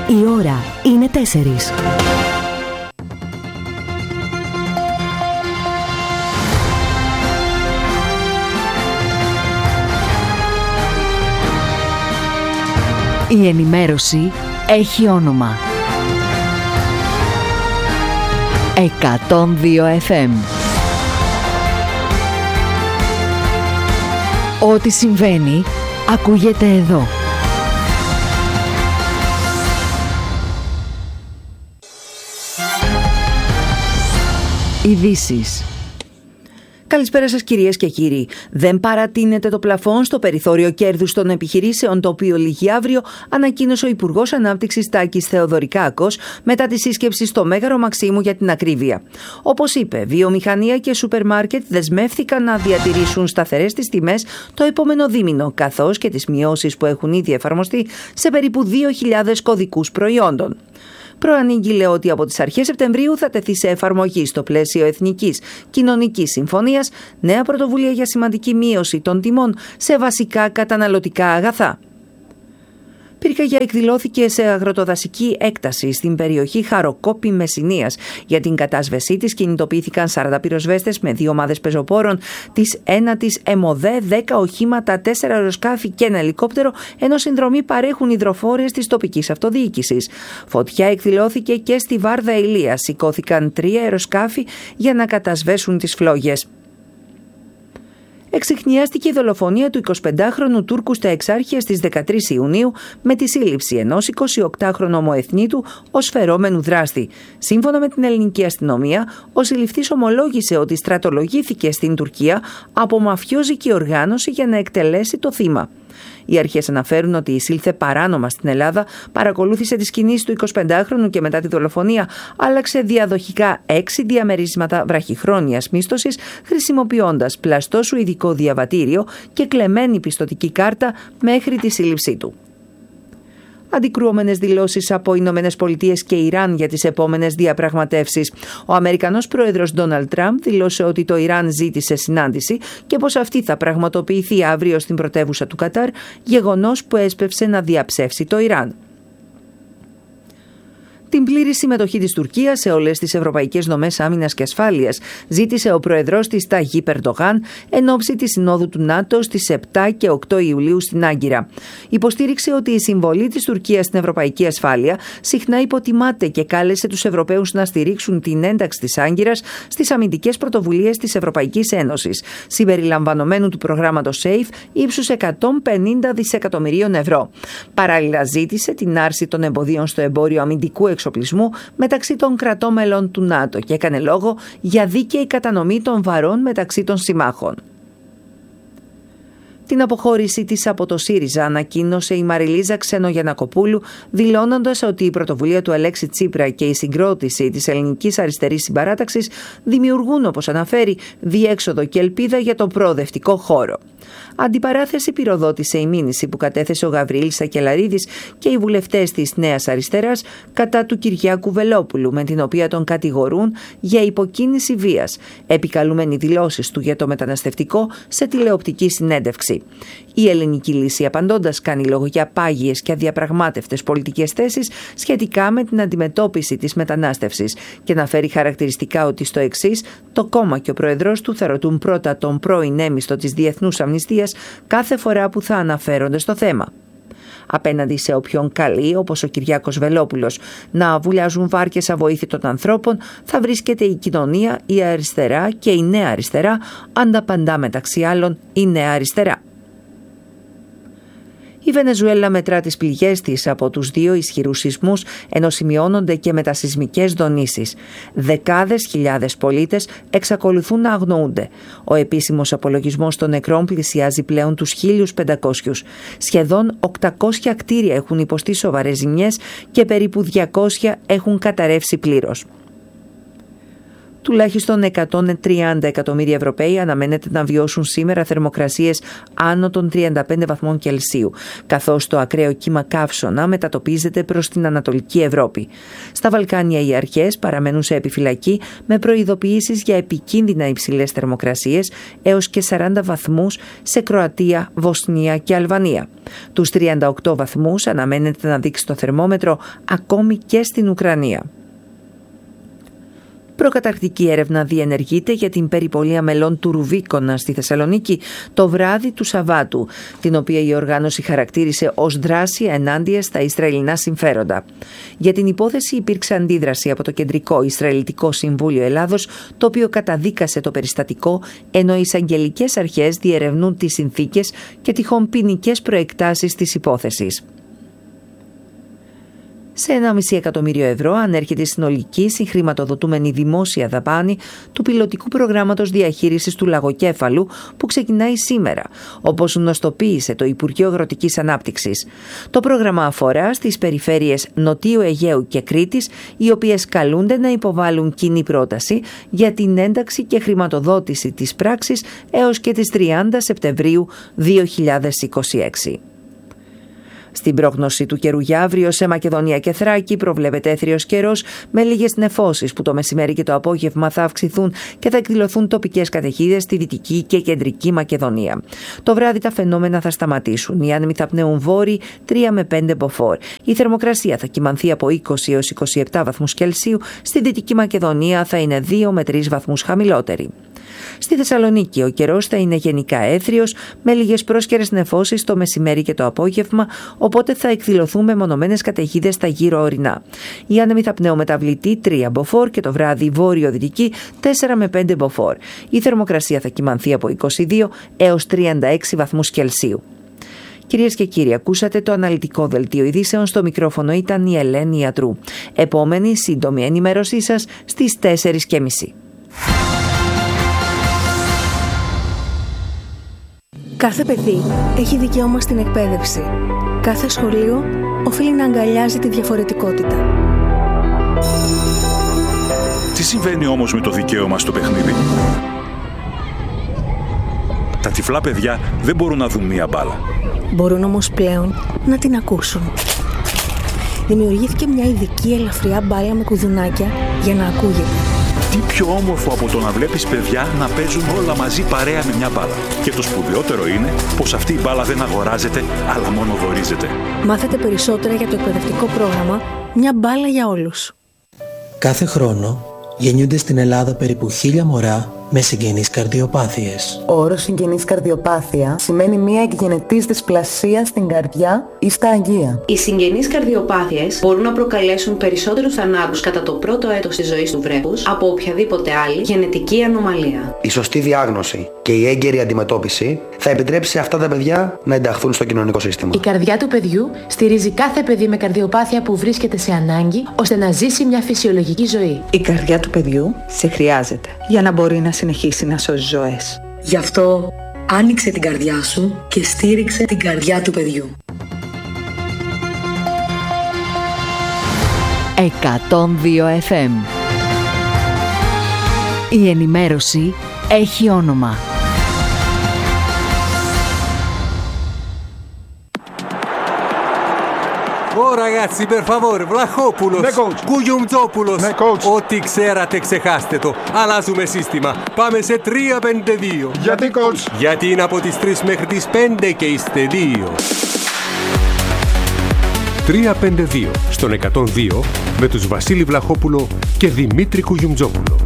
Η ώρα είναι 4. Η ενημέρωση έχει όνομα. 102 FM. Ό,τι συμβαίνει, ακούγεται εδώ. Ειδήσεις. Καλησπέρα σας κυρίες και κύριοι. Δεν παρατείνεται το πλαφόν στο περιθώριο κέρδους των επιχειρήσεων, το οποίο λήγει αύριο, ανακοίνωσε ο Υπουργός Ανάπτυξης Τάκης Θεοδωρικάκος μετά τη σύσκεψη στο Μέγαρο Μαξίμου για την ακρίβεια. Όπως είπε, βιομηχανία και σούπερ μάρκετ δεσμεύτηκαν να διατηρήσουν σταθερές τις τιμές το επόμενο δίμηνο, καθώς και τις μειώσεις που έχουν ήδη εφαρμοστεί σε περίπου 2.000 κωδικούς προϊόντων. Προανήγγειλε ότι από τις αρχές Σεπτεμβρίου θα τεθεί σε εφαρμογή στο πλαίσιο Εθνικής Κοινωνικής Συμφωνίας νέα πρωτοβουλία για σημαντική μείωση των τιμών σε βασικά καταναλωτικά αγαθά. Πυρκαγιά εκδηλώθηκε σε αγροτοδασική έκταση στην περιοχή Χαροκόπη Μεσσηνίας. Για την κατάσβεσή της κινητοποιήθηκαν 40 πυροσβέστες με 2 ομάδες πεζοπόρων της 1ης ΕΜΟΔΕ, 10 οχήματα, 4 αεροσκάφη και ένα ελικόπτερο, ενώ συνδρομή παρέχουν υδροφόρες της τοπικής αυτοδιοίκησης. Φωτιά εκδηλώθηκε και στη Βάρδα Ηλίας. Σηκώθηκαν 3 αεροσκάφη για να κατασβέσουν τις φλόγες. Εξιχνιάστηκε η δολοφονία του 25χρονου Τούρκου στα Εξάρχεια στις 13 Ιουνίου με τη σύλληψη ενός 28χρονου ομοεθνίτου ως φερόμενου δράστη. Σύμφωνα με την ελληνική αστυνομία, ο συλληφθής ομολόγησε ότι στρατολογήθηκε στην Τουρκία από μαφιόζικη οργάνωση για να εκτελέσει το θύμα. Οι αρχές αναφέρουν ότι εισήλθε παράνομα στην Ελλάδα, παρακολούθησε τις κινήσεις του 25χρονου και μετά τη δολοφονία άλλαξε διαδοχικά 6 διαμερίσματα βραχυχρόνιας μίσθωσης, χρησιμοποιώντας πλαστό σουηδικό διαβατήριο και κλεμμένη πιστωτική κάρτα μέχρι τη σύλληψή του. Αντικρουόμενες δηλώσεις από Ηνωμένες Πολιτείες και Ιράν για τις επόμενες διαπραγματεύσεις. Ο Αμερικανός πρόεδρος Ντόναλντ Τραμπ δήλωσε ότι το Ιράν ζήτησε συνάντηση και πως αυτή θα πραγματοποιηθεί αύριο στην πρωτεύουσα του Κατάρ, γεγονός που έσπευσε να διαψεύσει το Ιράν. Την πλήρη συμμετοχή της Τουρκίας σε όλες τις ευρωπαϊκές δομές άμυνας και ασφάλειας ζήτησε ο πρόεδρος της Ταγίπ Ερντογάν εν ώψη της Συνόδου του ΝΑΤΟ στις 7 και 8 Ιουλίου στην Άγκυρα. Υποστήριξε ότι η συμβολή της Τουρκίας στην ευρωπαϊκή ασφάλεια συχνά υποτιμάται και κάλεσε τους Ευρωπαίους να στηρίξουν την ένταξη της Άγκυρας στις αμυντικές πρωτοβουλίες της Ευρωπαϊκής Ένωσης, συμπεριλαμβανομένου του προγράμματος SAFE ύψους 150 δισεκατομμυρίων ευρώ. Παράλληλα, ζήτησε την άρση των εμποδίων στο εμπόριο αμυντικού εξοπλισμού μεταξύ των κρατών μελών του ΝΑΤΟ και έκανε λόγο για δίκαιη κατανομή των βαρών μεταξύ των συμμάχων. Την αποχώρησή της από το ΣΥΡΙΖΑ ανακοίνωσε η Μαριλίζα Ξενογιαννακοπούλου, δηλώνοντας ότι η πρωτοβουλία του Αλέξη Τσίπρα και η συγκρότηση της ελληνικής αριστερής συμπαράταξης δημιουργούν, όπως αναφέρει, διέξοδο και ελπίδα για τον προοδευτικό χώρο. Αντιπαράθεση πυροδότησε η μήνυση που κατέθεσε ο Γαβριήλ Σακελαρίδης και οι βουλευτές της Νέας Αριστεράς κατά του Κυριάκου Βελόπουλου, με την οποία τον κατηγορούν για υποκίνηση βίας, επικαλούμενοι δηλώσεις του για το μεταναστευτικό σε τηλεοπτική συνέντευξη. Η Ελληνική Λύση, απαντώντας, κάνει λόγο για πάγιες και αδιαπραγμάτευτες πολιτικές θέσεις σχετικά με την αντιμετώπιση της μετανάστευσης και να φέρει χαρακτηριστικά ότι στο εξής το κόμμα και ο πρόεδρος του θα ρωτούν πρώτα τον πρώην έμιστο της Διεθνούς Αμνηστίας κάθε φορά που θα αναφέρονται στο θέμα. Απέναντι σε όποιον καλεί, όπως ο Κυριάκος Βελόπουλος, να βουλιάζουν βάρκες αβοήθητων ανθρώπων, θα βρίσκεται η κοινωνία, η αριστερά και η νέα αριστερά, ανταπαντά μεταξύ άλλων η νέα αριστερά. Η Βενεζουέλα μετρά τις πληγές της από τους 2 ισχυρούς σεισμούς, ενώ σημειώνονται και μετασεισμικές δονήσεις. Δεκάδες χιλιάδες πολίτες εξακολουθούν να αγνοούνται. Ο επίσημος απολογισμός των νεκρών πλησιάζει πλέον τους 1.500. Σχεδόν 800 κτίρια έχουν υποστεί σοβαρές ζημιές και περίπου 200 έχουν καταρρεύσει πλήρως. Τουλάχιστον 130 εκατομμύρια Ευρωπαίοι αναμένεται να βιώσουν σήμερα θερμοκρασίες άνω των 35 βαθμών Κελσίου, καθώς το ακραίο κύμα καύσωνα μετατοπίζεται προς την Ανατολική Ευρώπη. Στα Βαλκάνια οι αρχές παραμένουν σε επιφυλακή με προειδοποιήσεις για επικίνδυνα υψηλές θερμοκρασίες έως και 40 βαθμούς σε Κροατία, Βοσνία και Αλβανία. Τους 38 βαθμούς αναμένεται να δείξει το θερμόμετρο ακόμη και στην Ουκρανία. Προκαταρκτική έρευνα διενεργείται για την περιπολία μελών του Ρουβίκονα στη Θεσσαλονίκη το βράδυ του Σαββάτου, την οποία η οργάνωση χαρακτήρισε ως δράση ενάντια στα Ισραηλινά συμφέροντα. Για την υπόθεση υπήρξε αντίδραση από το Κεντρικό Ισραηλιτικό Συμβούλιο Ελλάδος, το οποίο καταδίκασε το περιστατικό, ενώ οι εισαγγελικές αρχές διερευνούν τις συνθήκες και τυχόν ποινικές προεκτάσεις της υπόθεσης. Σε 1,5 εκατομμύριο ευρώ ανέρχεται η συνολική συγχρηματοδοτούμενη δημόσια δαπάνη του πιλωτικού προγράμματος διαχείρισης του λαγοκέφαλου που ξεκινάει σήμερα, όπως γνωστοποίησε το Υπουργείο Αγροτικής Ανάπτυξης. Το πρόγραμμα αφορά στις περιφέρειες Νοτίου Αιγαίου και Κρήτης, οι οποίες καλούνται να υποβάλουν κοινή πρόταση για την ένταξη και χρηματοδότηση της πράξης έως και τις 30 Σεπτεμβρίου 2026. Στην πρόγνωση του καιρού για αύριο σε Μακεδονία και Θράκη προβλέπεται έθριος καιρός με λίγες νεφώσεις που το μεσημέρι και το απόγευμα θα αυξηθούν και θα εκδηλωθούν τοπικές καταιγίδες στη Δυτική και Κεντρική Μακεδονία. Το βράδυ τα φαινόμενα θα σταματήσουν. Οι άνεμοι θα πνέουν βόρειοι 3 με 5 μποφόρ. Η θερμοκρασία θα κυμανθεί από 20 έως 27 βαθμούς Κελσίου. Στη Δυτική Μακεδονία θα είναι 2 με 3 βαθμούς χαμηλότερη. Στη Θεσσαλονίκη ο καιρός θα είναι γενικά έθριος με λίγες πρόσκαιρες νεφώσεις το μεσημέρι και το απόγευμα, οπότε θα εκδηλωθούν μεμονωμένες καταιγίδες στα γύρω ορεινά. Οι άνεμοι θα πνέουν μεταβλητή 3 μποφόρ και το βράδυ βόρειο-δυτική 4 με 5 μποφόρ. Η θερμοκρασία θα κυμανθεί από 22 έως 36 βαθμούς Κελσίου. Κυρίες και κύριοι, ακούσατε το αναλυτικό δελτίο ειδήσεων. Στο μικρόφωνο ήταν η Ελένη Ιατρού. Επόμενη σύντομη ενημέρωσή σας στις 4:30. Κάθε παιδί έχει δικαίωμα στην εκπαίδευση. Κάθε σχολείο οφείλει να αγκαλιάζει τη διαφορετικότητα. Τι συμβαίνει όμως με το δικαίωμα στο παιχνίδι? Τα τυφλά παιδιά δεν μπορούν να δουν μία μπάλα. Μπορούν όμως πλέον να την ακούσουν. Δημιουργήθηκε μια ειδική ελαφριά μπάλα με κουδουνάκια για να ακούγεται. Τι πιο όμορφο από το να βλέπεις παιδιά να παίζουν όλα μαζί παρέα με μια μπάλα. Και το σπουδαιότερο είναι πως αυτή η μπάλα δεν αγοράζεται, αλλά μόνο δωρίζεται. Μάθετε περισσότερα για το εκπαιδευτικό πρόγραμμα «Μια μπάλα για όλους». Κάθε χρόνο γεννιούνται στην Ελλάδα περίπου 1.000 μωρά με συγγενείς καρδιοπάθειες. Ο όρος συγγενής καρδιοπάθεια σημαίνει μια εκγενετής δυσπλασία στην καρδιά ή στα αγγεία. Οι συγγενείς καρδιοπάθειες μπορούν να προκαλέσουν περισσότερους θανάτους κατά το πρώτο έτος της ζωής του βρέφους από οποιαδήποτε άλλη γενετική ανομαλία. Η σωστή διάγνωση και η έγκαιρη αντιμετώπιση θα επιτρέψει σε αυτά τα παιδιά να ενταχθούν στο κοινωνικό σύστημα. Η καρδιά του παιδιού στηρίζει κάθε παιδί με καρδιοπάθεια που βρίσκεται σε ανάγκη ώστε να ζήσει μια φυσιολογική ζωή. Η καρδιά του παιδιού σε χρειάζεται για να μπορεί να συνεχίσει να σώζει ζωές. Γι' αυτό άνοιξε την καρδιά σου και στήριξε την καρδιά του παιδιού. 102 FM. Η ενημέρωση έχει όνομα. Ragazzi, per favore, Vlachopoulos, Gugliumzopoulos, ό,τι ξέρατε ξεχάστε το. Αλλάζουμε σύστημα. Πάμε σε 3-5-2. Γιατί, coach? Γιατί είναι από τις 3 μέχρι τις 5 και είστε 2. 3-5-2 στον 102 με τους Βασίλη Βλαχόπουλο και Δημήτρη Κουγιουμτζόπουλο.